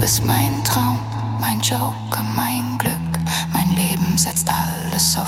bist mein Traum, mein Joker, mein Glück. Mein Leben setzt alles auf